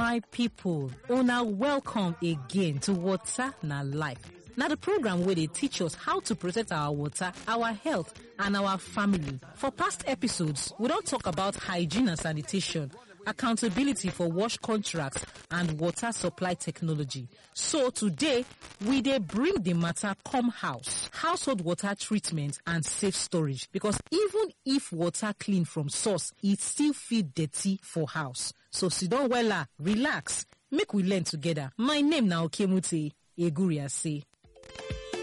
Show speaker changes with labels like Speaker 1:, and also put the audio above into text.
Speaker 1: My people, una welcome again to Water na Life. Now the program where they teach us how to protect our water, our health, and our family. For past episodes, we don't talk about hygiene and sanitation, accountability for wash contracts, and water supply technology. So today, we dey bring the matter come house, household water treatment and safe storage. Because even if water clean from source, it still feel dirty for house. So sit down wella, relax, make we learn together. My name na Okemute Eguriase.